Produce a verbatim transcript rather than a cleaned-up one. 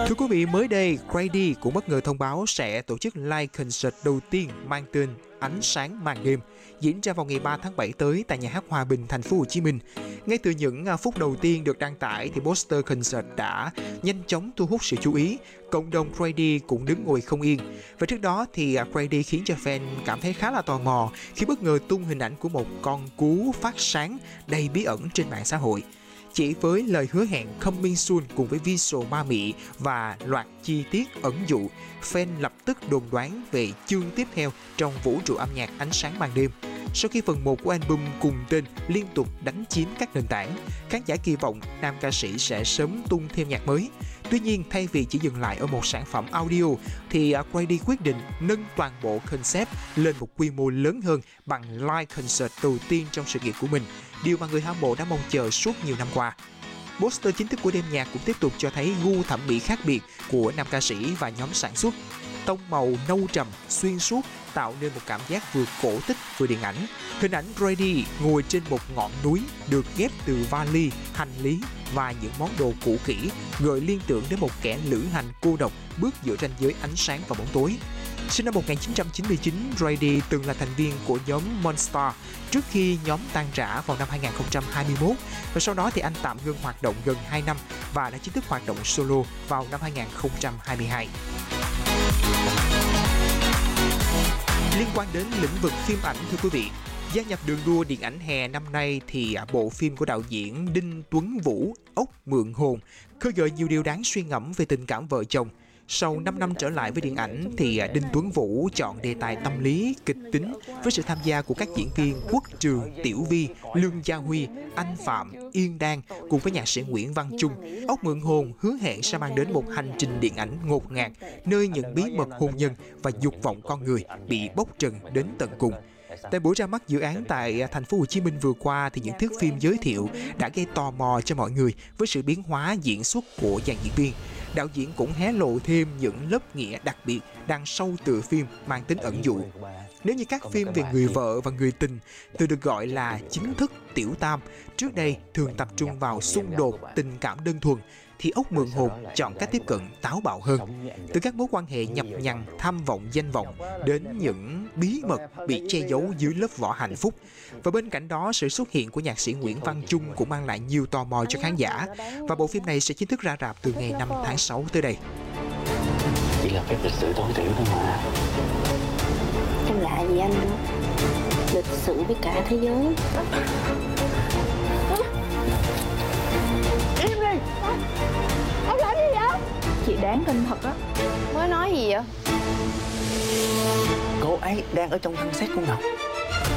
Thưa quý vị, mới đây, Grady cũng bất ngờ thông báo sẽ tổ chức live concert đầu tiên mang tên Ánh sáng màn đêm, diễn ra vào ngày ba tháng bảy tới tại Nhà hát Hòa Bình, thành phố Hồ Chí Minh. Ngay từ những phút đầu tiên được đăng tải thì poster concert đã nhanh chóng thu hút sự chú ý. Cộng đồng Grady cũng đứng ngồi không yên. Và trước đó thì Grady khiến cho fan cảm thấy khá là tò mò khi bất ngờ tung hình ảnh của một con cú phát sáng đầy bí ẩn trên mạng xã hội. Chỉ với lời hứa hẹn coming soon cùng với visual ma mị và loạt chi tiết ẩn dụ, fan lập tức đồn đoán về chương tiếp theo trong vũ trụ âm nhạc Ánh sáng màn đêm. Sau khi phần một của album cùng tên liên tục đánh chiếm các nền tảng, khán giả kỳ vọng nam ca sĩ sẽ sớm tung thêm nhạc mới. Tuy nhiên, thay vì chỉ dừng lại ở một sản phẩm audio, thì Grady quyết định nâng toàn bộ concept lên một quy mô lớn hơn bằng live concert đầu tiên trong sự nghiệp của mình, điều mà người hâm mộ đã mong chờ suốt nhiều năm qua. Poster chính thức của đêm nhạc cũng tiếp tục cho thấy gu thẩm mỹ khác biệt của nam ca sĩ và nhóm sản xuất. Tông màu nâu trầm, xuyên suốt tạo nên một cảm giác vừa cổ tích vừa điện ảnh. Hình ảnh Grady ngồi trên một ngọn núi được ghép từ vali, hành lý và những món đồ cũ kỹ, gợi liên tưởng đến một kẻ lữ hành cô độc bước giữa ranh giới ánh sáng và bóng tối. Sinh năm một nghìn chín trăm chín mươi chín, Grady từng là thành viên của nhóm Monster trước khi nhóm tan rã vào năm hai nghìn không trăm hai mươi mốt, và sau đó thì anh tạm ngưng hoạt động gần hai năm và đã chính thức hoạt động solo vào năm hai nghìn không trăm hai mươi hai. Liên quan đến lĩnh vực phim ảnh, thưa quý vị, gia nhập đường đua điện ảnh hè năm nay thì bộ phim của đạo diễn Đinh Tuấn Vũ, Ốc Mượn Hồn, khơi gợi nhiều điều đáng suy ngẫm về tình cảm vợ chồng. Sau năm năm trở lại với điện ảnh thì Đinh Tuấn Vũ chọn đề tài tâm lý, kịch tính với sự tham gia của các diễn viên Quốc Trường, Tiểu Vi, Lương Gia Huy, Anh Phạm, Yên Đan cùng với nhạc sĩ Nguyễn Văn Chung. Ốc Mượn Hồn hứa hẹn sẽ mang đến một hành trình điện ảnh ngột ngạt, nơi những bí mật hôn nhân và dục vọng con người bị bóc trần đến tận cùng. Tại buổi ra mắt dự án tại thành phố Hồ Chí Minh vừa qua thì những thước phim giới thiệu đã gây tò mò cho mọi người với sự biến hóa diễn xuất của dàn diễn viên. Đạo diễn cũng hé lộ thêm những lớp nghĩa đặc biệt đằng sau tựa phim mang tính ẩn dụ. Nếu như các phim về người vợ và người tình thường được gọi là chính thức tiểu tam, trước đây thường tập trung vào xung đột tình cảm đơn thuần, thì Ốc Mượn Hồn chọn cách tiếp cận táo bạo hơn. Từ các mối quan hệ nhập nhằng, tham vọng, danh vọng đến những bí mật bị che giấu dưới lớp vỏ hạnh phúc. Và bên cạnh đó, sự xuất hiện của nhạc sĩ Nguyễn Văn Chung cũng mang lại nhiều tò mò cho khán giả. Và bộ phim này sẽ chính thức ra rạp từ ngày năm tháng sáu tới đây. Chỉ là phép lịch sử tối thiểu thôi mà. Em lạ gì anh nữa? Lịch sử với cả thế giới. Im đi! Ông làm gì vậy? Chị đáng tin thật á. Mới nói gì vậy? Cô ấy đang ở trong thân xác của Ngọc.